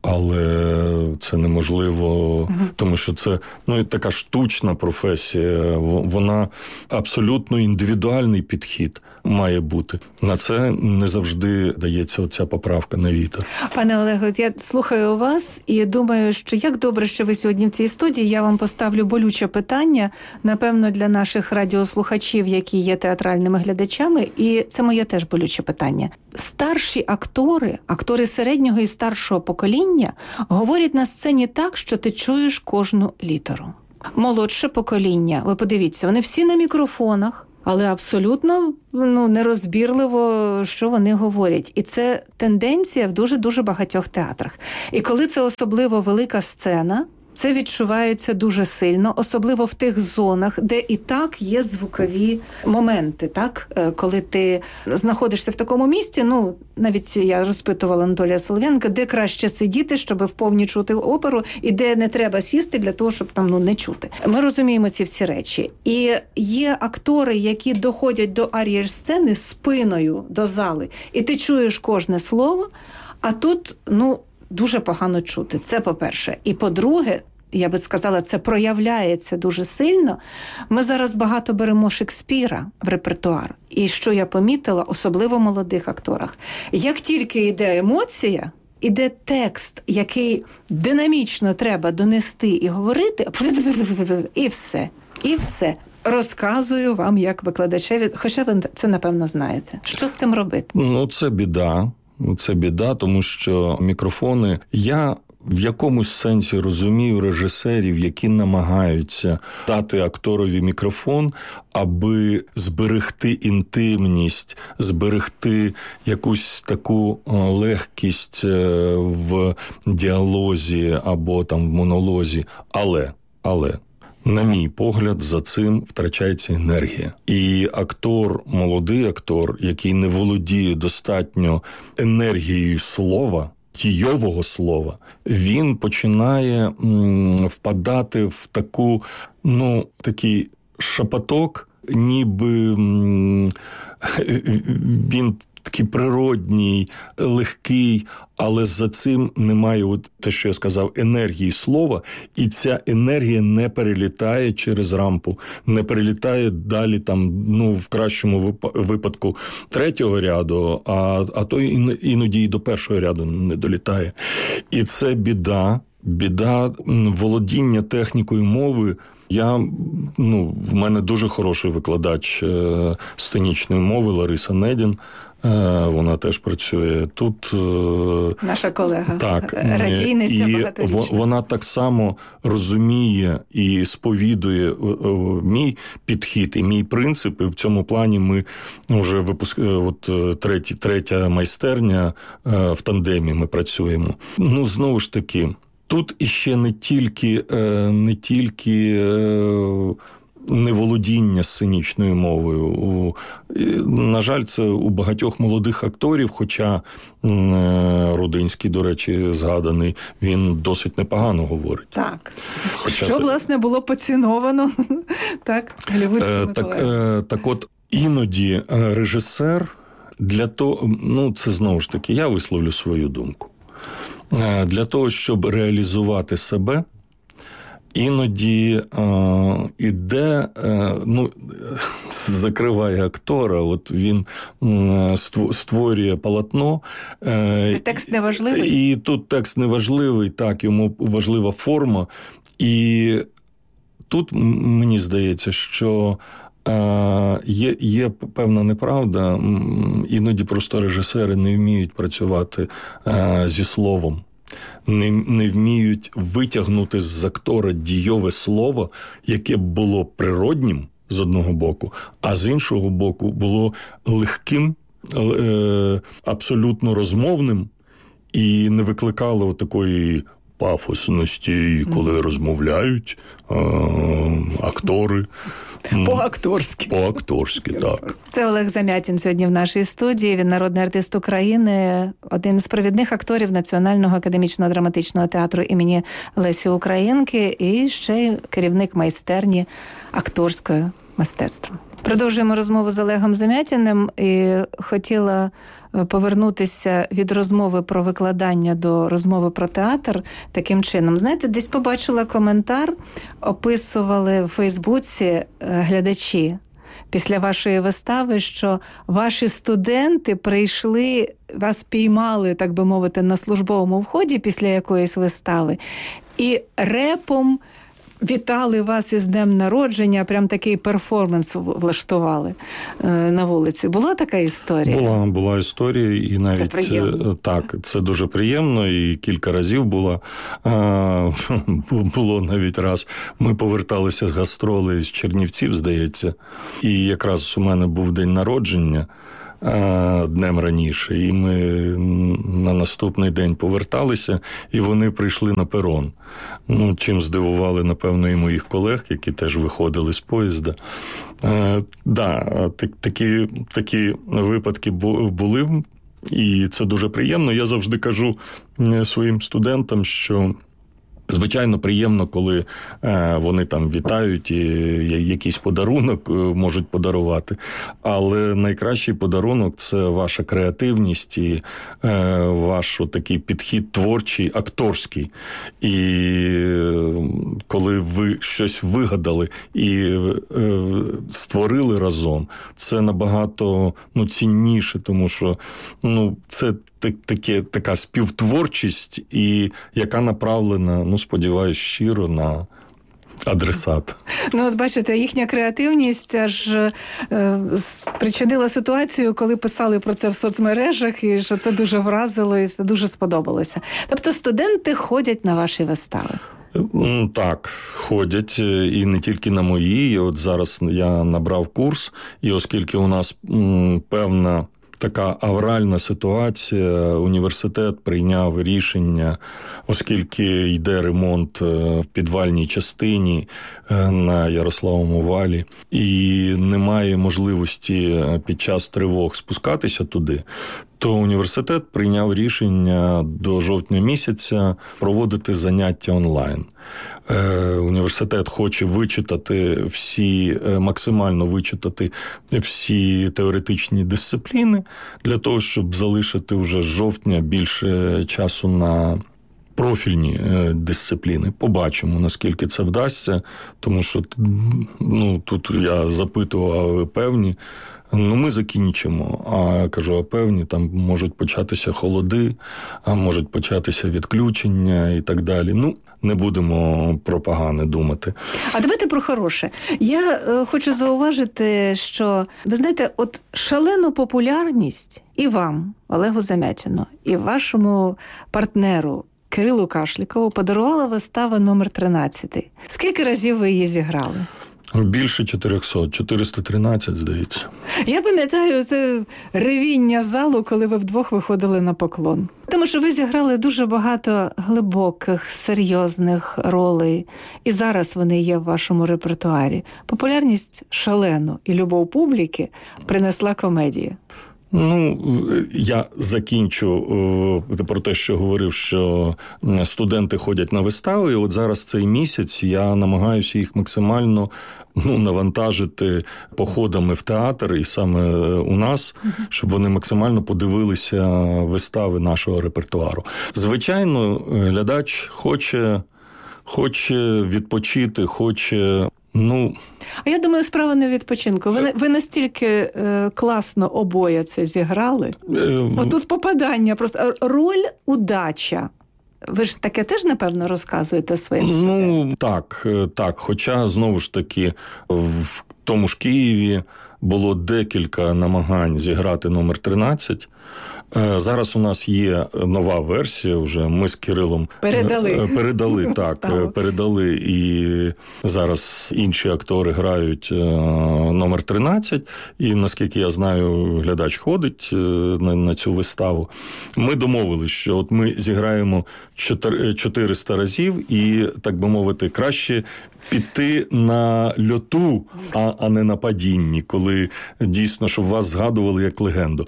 Але це неможливо, угу. тому що це ну, така штучна професія, вона абсолютно індивідуальний підхід має бути. На це не завжди дається оця поправка на вітер. Пане Олего, я слухаю вас і думаю, що як добре, що ви сьогодні в цій студії. Я вам поставлю болюче питання, напевно, для наших радіослухачів, які є театральними глядачами, і це моє теж болюче питання. Старші актори, актори середнього і старшого покоління говорять на сцені так, що ти чуєш кожну літеру. Молодше покоління, ви подивіться, вони всі на мікрофонах, але абсолютно ну, нерозбірливо, що вони говорять. І це тенденція в дуже-дуже багатьох театрах. І коли це особливо велика сцена, це відчувається дуже сильно, особливо в тих зонах, де і так є звукові моменти, так? Коли ти знаходишся в такому місці, ну, навіть я розпитувала Анатолія Солов'янка, де краще сидіти, щоб вповні чути оперу, і де не треба сісти для того, щоб там ну, не чути. Ми розуміємо ці всі речі. І є актори, які доходять до арієр-сцени спиною до зали, і ти чуєш кожне слово, а тут, ну, дуже погано чути. Це по-перше. І по-друге, я би сказала, це проявляється дуже сильно. Ми зараз багато беремо Шекспіра в репертуар. І що я помітила, особливо в молодих акторах, як тільки йде емоція, іде текст, який динамічно треба донести і говорити, і все. І все. Розказую вам як викладачеві, хоча ви це, напевно, знаєте. Що з цим робити? Ну, це біда. Це біда, тому що мікрофони... Я в якомусь сенсі розумію режисерів, які намагаються дати акторові мікрофон, аби зберегти інтимність, зберегти якусь таку легкість в діалозі або там в монолозі. Але, але... На мій погляд, за цим втрачається енергія. І актор, молодий актор, який не володіє достатньо енергією слова, тійового слова, він починає м, впадати в таку, ну, такий шепоток, ніби м, він такий природній, легкий, але за цим немає, от те, що я сказав, енергії слова, і ця енергія не перелітає через рампу, не перелітає далі, там, ну, в кращому випадку третього ряду, а, а то іноді і до першого ряду не долітає. І це біда, біда володіння технікою мови. Я, ну, в мене дуже хороший викладач е, сценічної мови Лариса Недін. Вона теж працює тут. Наша колега. Так. Радійниця багаторічна. І вона так само розуміє і сповідує мій підхід і мій принцип. І в цьому плані ми вже випуск... от треті, третя майстерня в тандемі ми працюємо. Ну, знову ж таки, тут іще не тільки, не тільки неволодіння сценічною мовою. На жаль, це у багатьох молодих акторів, хоча Рудинський, до речі, згаданий, він досить непогано говорить. Так. Хоча що, те... власне, було поціновано, так, голлівудськими так, колегами. Так от, іноді режисер для того, ну, це знову ж таки, я висловлю свою думку. Для того, щоб реалізувати себе, іноді е, іде, е, ну, закриває актора, от він е, створює полотно. Е, текст неважливий? І тут текст неважливий, так, йому важлива форма. І тут мені здається, що е, є, є певна неправда, іноді просто режисери не вміють працювати е, зі словом. Не, не вміють витягнути з актора дійове слово, яке б було природнім з одного боку, а з іншого боку було легким, е, абсолютно розмовним і не викликало такої пафосності, коли розмовляють е, актори. По-акторськи. По-акторськи, так. Це Олег Замятін сьогодні в нашій студії. Він народний артист України, один з провідних акторів Національного академічного драматичного театру імені Лесі Українки і ще й керівник майстерні акторської мистецтвом. Продовжуємо розмову з Олегом Замятіним і хотіла повернутися від розмови про викладання до розмови про театр таким чином. Знаєте, десь побачила коментар, описували в Фейсбуці глядачі після вашої вистави, що ваші студенти прийшли, вас піймали, так би мовити, на службовому вході після якоїсь вистави і репом вітали вас із днем народження, прям такий перформанс влаштували е, на вулиці. Була така історія? Була, була історія, і навіть це так, це дуже приємно, і кілька разів було. Е, було навіть раз. Ми поверталися з гастролей з Чернівців, здається, і якраз у мене був день народження днем раніше, і ми на наступний день поверталися, і вони прийшли на перон. Ну, чим здивували, напевно, і моїх колег, які теж виходили з поїзда. Е, да, такі, такі випадки були, і це дуже приємно. Я завжди кажу своїм студентам, що звичайно, приємно, коли е, вони там вітають і якийсь подарунок можуть подарувати. Але найкращий подарунок – це ваша креативність і е, ваш такий підхід творчий, акторський. І е, коли ви щось вигадали і е, створили разом, це набагато ну, цінніше, тому що ну, це таке, така співтворчість, і яка направлена, ну, сподіваюсь, щиро на адресата. Ну, от бачите, їхня креативність аж е, спричинила ситуацію, коли писали про це в соцмережах, і що це дуже вразило, і це дуже сподобалося. Тобто студенти ходять на ваші вистави? Так, ходять, і не тільки на мої. І от зараз я набрав курс, і оскільки у нас м, певна така авральна ситуація, університет прийняв рішення, оскільки йде ремонт в підвальній частині на Ярославому валі, і немає можливості під час тривог спускатися туди, то університет прийняв рішення до жовтня місяця проводити заняття онлайн. Е, університет хоче вичитати всі, максимально вичитати всі теоретичні дисципліни для того, щоб залишити вже з жовтня більше часу на профільні дисципліни. Побачимо, наскільки це вдасться, тому що ну, тут я запитував, а ви певні? Ну, ми закінчимо. А я кажу, а певні, там можуть початися холоди, а можуть початися відключення і так далі. Ну, не будемо про погане думати. А давайте про хороше. Я е, хочу зауважити, що, ви знаєте, от шалену популярність і вам, Олегу Замятіну, і вашому партнеру Кирилу Кашлікову подарувала вистава номер тринадцять. Скільки разів ви її зіграли? Більше чотириста, чотириста тринадцять, здається. Я пам'ятаю це ревіння залу, коли ви вдвох виходили на поклон. Тому що ви зіграли дуже багато глибоких, серйозних ролей. І зараз вони є в вашому репертуарі. Популярність шалену і любов публіки принесла комедія. Ну, я закінчу про те, що говорив, що студенти ходять на вистави, і от зараз цей місяць я намагаюся їх максимально ну, навантажити походами в театр, і саме у нас, щоб вони максимально подивилися вистави нашого репертуару. Звичайно, глядач хоче, хоче відпочити, хоче, ну... А я думаю, справа не в відпочинку. Ви, ви настільки е, класно обоє це зіграли. Отут попадання просто. Роль удача. Ви ж таке теж, напевно, розказуєте своїм студентам? Ну, так, так. Хоча, знову ж таки, в тому ж Києві було декілька намагань зіграти номер тринадцять. Зараз у нас є нова версія вже, ми з Кирилом передали, передали так, передали, і зараз інші актори грають номер тринадцять, і, наскільки я знаю, глядач ходить на, на цю виставу. Ми домовились, що от ми зіграємо чотириста разів, і, так би мовити, краще піти на льоту, а, а не на падінні, коли були дійсно, щоб вас згадували як легенду.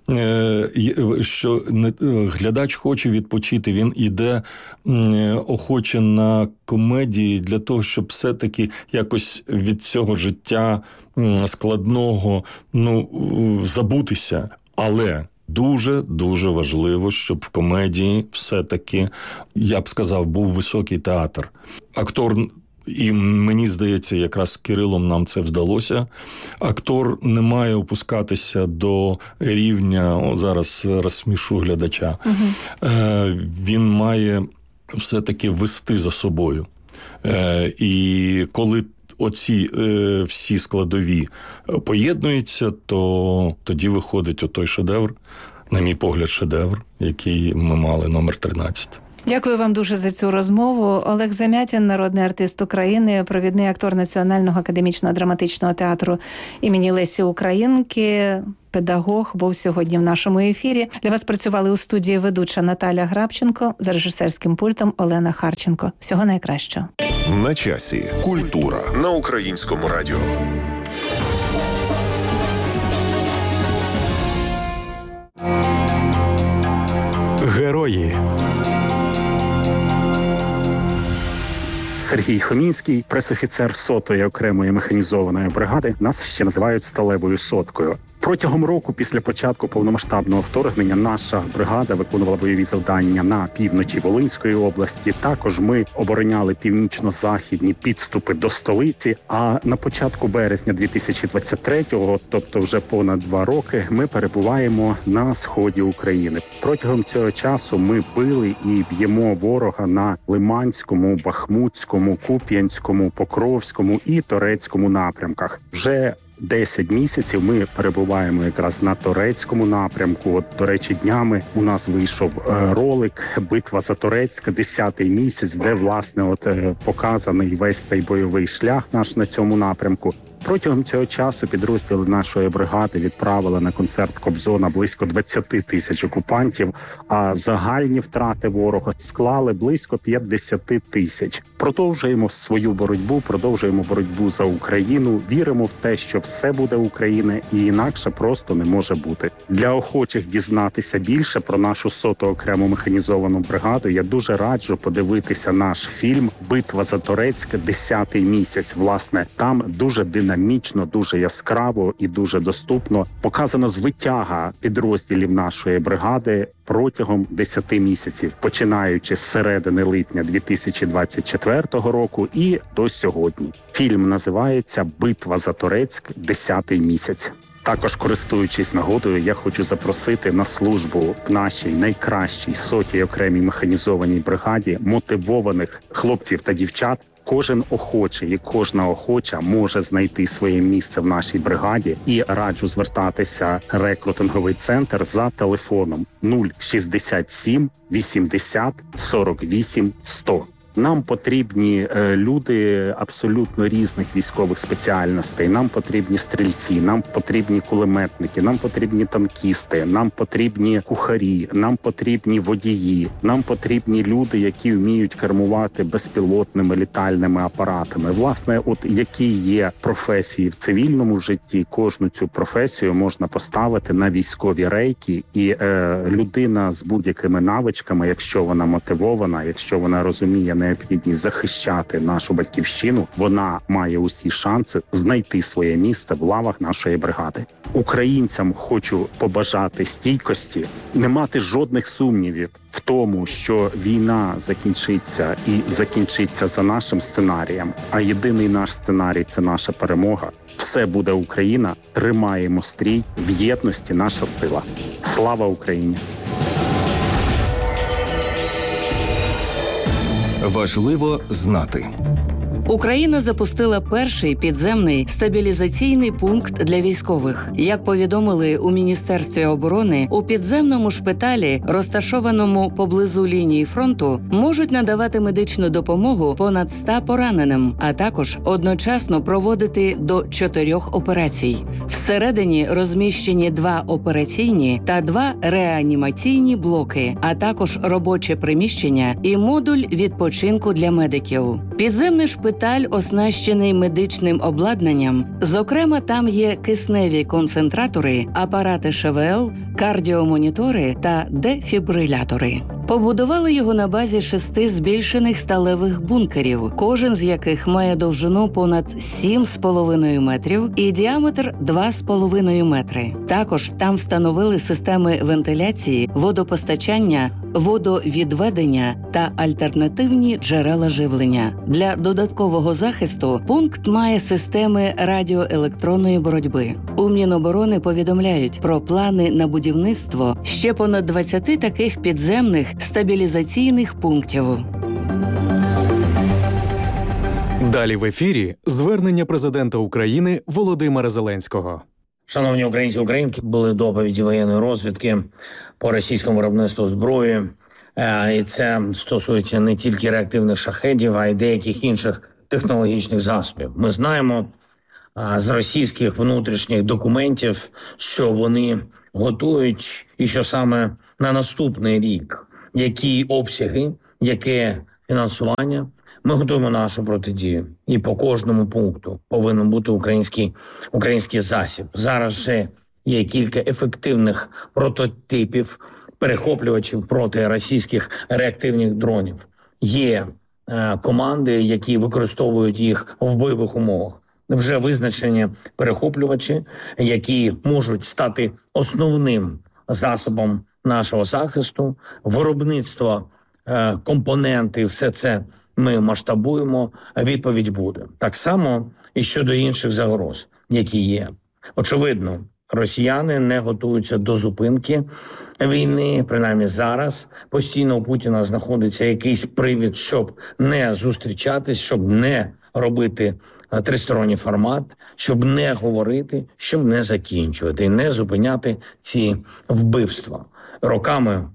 Що глядач хоче відпочити, він іде охоче на комедії для того, щоб все-таки якось від цього життя складного, ну, забутися. Але дуже-дуже важливо, щоб в комедії все-таки, я б сказав, був високий театр. Актор, і мені здається, якраз з Кирилом нам це вдалося, актор не має опускатися до рівня, о, зараз розсмішу глядача, угу. е, він має все-таки вести за собою. Е, і коли оці е, всі складові поєднуються, то тоді виходить отой шедевр, на мій погляд, шедевр, який ми мали, номер тринадцять. Дякую вам дуже за цю розмову. Олег Замятін, народний артист України, провідний актор Національного академічного драматичного театру імені Лесі Українки, педагог, був сьогодні в нашому ефірі. Для вас працювали у студії ведуча Наталя Грабченко, за режисерським пультом Олена Харченко. Всього найкращого. На часі. Культура на Українському радіо. Герої. Сергій Хомінський, пресофіцер сотої окремої механізованої бригади, нас ще називають «сталевою соткою». Протягом року після початку повномасштабного вторгнення наша бригада виконувала бойові завдання на півночі Волинської області. Також ми обороняли північно-західні підступи до столиці. А на початку березня дві тисячі двадцять третього, тобто вже понад два роки, ми перебуваємо на сході України. Протягом цього часу ми били і б'ємо ворога на Лиманському, Бахмутському, Куп'янському, Покровському і Торецькому напрямках. Вже десять місяців ми перебуваємо якраз на Торецькому напрямку. От, до речі, днями у нас вийшов ролик «Битва за Торецьк», десятий місяць, де, власне, от показаний весь цей бойовий шлях наш на цьому напрямку. Протягом цього часу підрозділи нашої бригади відправили на концерт Кобзона близько двадцять тисяч окупантів, а загальні втрати ворога склали близько п'ятдесят тисяч. Продовжуємо свою боротьбу, продовжуємо боротьбу за Україну, віримо в те, що все буде Україна і інакше просто не може бути. Для охочих дізнатися більше про нашу соту окрему механізовану бригаду я дуже раджу подивитися наш фільм «Битва за Торецьк. Десятий місяць». Власне, там дуже динамічно Динамічно, дуже яскраво і дуже доступно показана звитяга підрозділів нашої бригади протягом десяти місяців, починаючи з середини липня дві тисячі двадцять четвертого року і до сьогодні. Фільм називається «Битва за Торецьк. Десятий місяць». Також, користуючись нагодою, я хочу запросити на службу в нашій найкращій сотій окремій механізованій бригаді мотивованих хлопців та дівчат. Кожен охочий і кожна охоча може знайти своє місце в нашій бригаді, і раджу звертатися в рекрутинговий центр за телефоном нуль шістдесят сім вісімдесят сорок вісім сто. Нам потрібні е, люди абсолютно різних військових спеціальностей. Нам потрібні стрільці, нам потрібні кулеметники, нам потрібні танкісти, нам потрібні кухарі, нам потрібні водії, нам потрібні люди, які вміють кермувати безпілотними літальними апаратами. Власне, от які є професії в цивільному житті, кожну цю професію можна поставити на військові рейки, і е, людина з будь-якими навичками, якщо вона мотивована, якщо вона розуміє необхідність захищати нашу батьківщину, вона має усі шанси знайти своє місце в лавах нашої бригади. Українцям хочу побажати стійкості, не мати жодних сумнівів в тому, що війна закінчиться і закінчиться за нашим сценарієм, а єдиний наш сценарій – це наша перемога. Все буде Україна, тримаємо стрій, в єдності наша сила. Слава Україні! Важливо знати. Україна запустила перший підземний стабілізаційний пункт для військових. Як повідомили у Міністерстві оборони, у підземному шпиталі, розташованому поблизу лінії фронту, можуть надавати медичну допомогу понад ста пораненим, а також одночасно проводити до чотирьох операцій. Всередині розміщені два операційні та два реанімаційні блоки, а також робоче приміщення і модуль відпочинку для медиків. Підземний шпиталь Шпиталь оснащений медичним обладнанням. Зокрема, там є кисневі концентратори, апарати ШВЛ, кардіомонітори та дефібрилятори. Побудували його на базі шести збільшених сталевих бункерів, кожен з яких має довжину понад сім з половиною метрів і діаметр два з половиною метри. Також там встановили системи вентиляції, водопостачання, водовідведення та альтернативні джерела живлення. Для додаткового захисту пункт має системи радіоелектронної боротьби. У Міноборони повідомляють про плани на будівництво ще понад двадцяти таких підземних стабілізаційних пунктів. Далі в ефірі звернення президента України Володимира Зеленського. Шановні українці і українки, були доповіді воєнної розвідки по російському виробництву зброї. І це стосується не тільки реактивних шахедів, а й деяких інших технологічних засобів. Ми знаємо з російських внутрішніх документів, що вони готують і що саме на наступний рік, які обсяги, яке фінансування. Ми готуємо нашу протидію. І по кожному пункту повинен бути український, український засіб. Зараз вже є кілька ефективних прототипів перехоплювачів проти російських реактивних дронів. Є е, команди, які використовують їх в бойових умовах. Вже визначені перехоплювачі, які можуть стати основним засобом нашого захисту. Виробництво, е, компоненти, все це ми масштабуємо, відповідь буде. Так само і щодо інших загроз, які є. Очевидно, росіяни не готуються до зупинки війни, принаймні зараз. Постійно у Путіна знаходиться якийсь привід, щоб не зустрічатись, щоб не робити тристоронній формат, щоб не говорити, щоб не закінчувати і не зупиняти ці вбивства. Роками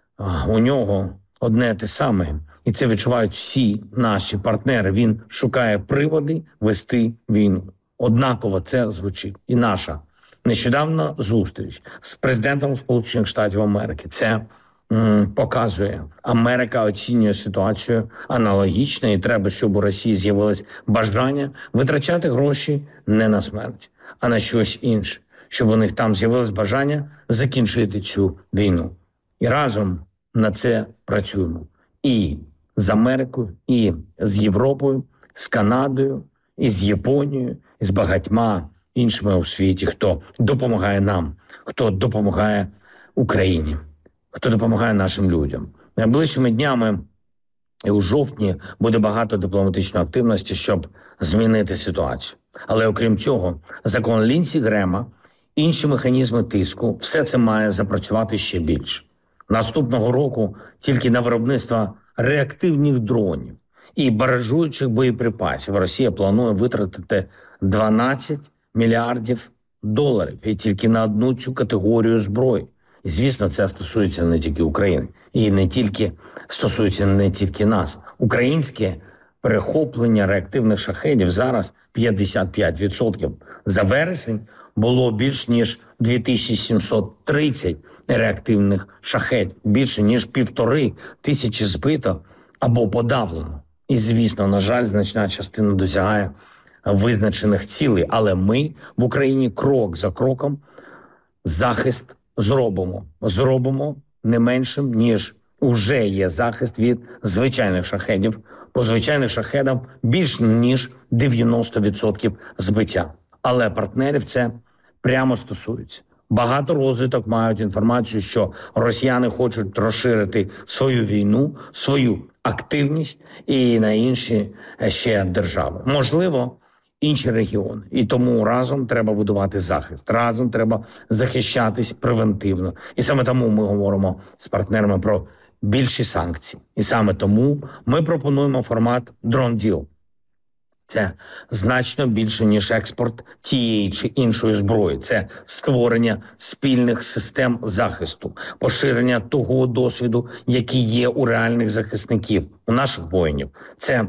у нього одне те саме. І це відчувають всі наші партнери. Він шукає приводи вести війну. Однаково це звучить. І наша нещодавна зустріч з президентом Сполучених Штатів Америки. Це м, показує. Америка оцінює ситуацію аналогічно. І треба, щоб у Росії з'явилось бажання витрачати гроші не на смерть, а на щось інше. Щоб у них там з'явилось бажання закінчити цю війну. І разом на це працюємо. І з Америкою, і з Європою, з Канадою, і з Японією, і з багатьма іншими у світі, хто допомагає нам, хто допомагає Україні, хто допомагає нашим людям. Найближчими днями і у жовтні буде багато дипломатичної активності, щоб змінити ситуацію. Але окрім цього, закон Лінсі Грема, інші механізми тиску, все це має запрацювати ще більше. Наступного року тільки на виробництво реактивних дронів і баражуючих боєприпасів Росія планує витратити дванадцять мільярдів доларів і тільки на одну цю категорію зброї. І, звісно, це стосується не тільки України. І не тільки стосується не тільки нас. Українське перехоплення реактивних шахедів зараз п'ятдесят п'ять відсотків. За вересень було більш ніж дві тисячі сімсот тридцять реактивних шахедів. Більше ніж півтори тисячі збито або подавлено. І, звісно, на жаль, значна частина досягає визначених цілей. Але ми в Україні крок за кроком захист зробимо. Зробимо не меншим, ніж уже є захист від звичайних шахедів. По звичайних шахедам більш ніж дев'яносто відсотків збиття. Але партнерів це прямо стосується. Багато розвиток мають інформацію, що росіяни хочуть розширити свою війну, свою активність і на інші ще держави. Можливо, інші регіони. І тому разом треба будувати захист. Разом треба захищатись превентивно. І саме тому ми говоримо з партнерами про більші санкції. І саме тому ми пропонуємо формат «Drone Deal». Це значно більше, ніж експорт тієї чи іншої зброї. Це створення спільних систем захисту, поширення того досвіду, який є у реальних захисників, у наших воїнів. Це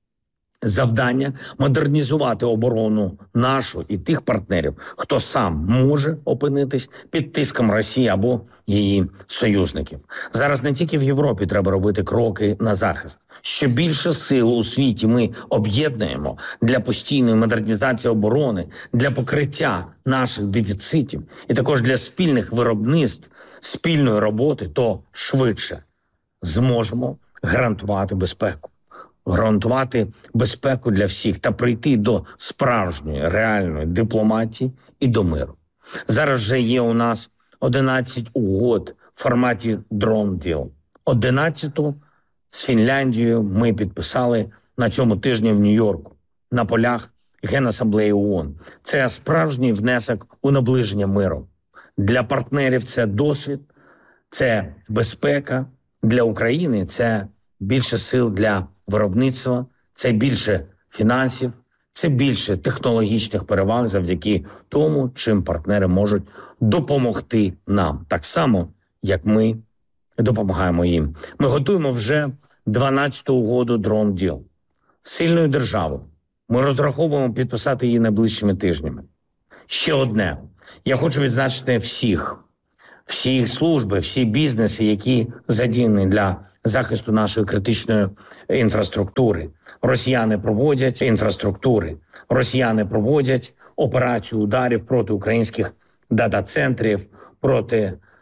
завдання модернізувати оборону нашу і тих партнерів, хто сам може опинитись під тиском Росії або її союзників. Зараз не тільки в Європі треба робити кроки на захист. Що більше сил у світі ми об'єднуємо для постійної модернізації оборони, для покриття наших дефіцитів і також для спільних виробництв, спільної роботи, то швидше зможемо гарантувати безпеку. Гарантувати безпеку для всіх та прийти до справжньої, реальної дипломатії і до миру. Зараз вже є у нас одинадцять угод в форматі Drone Deal. одинадцяту з Фінляндією ми підписали на цьому тижні в Нью-Йорку на полях Генасамблеї ООН. Це справжній внесок у наближення миру. Для партнерів це досвід, це безпека. Для України це більше сил для виробництва, це більше фінансів, це більше технологічних переваг завдяки тому, чим партнери можуть допомогти нам. Так само, як ми допомагаємо їм. Ми готуємо вже дванадцяту угоду Drone Deal. Сильною державою. Ми розраховуємо підписати її найближчими тижнями. Ще одне. Я хочу відзначити всіх, всі служби, всі бізнеси, які задіяні для захисту нашої критичної інфраструктури. Росіяни проводять інфраструктури. Росіяни проводять операцію ударів проти українських дата-центрів, проти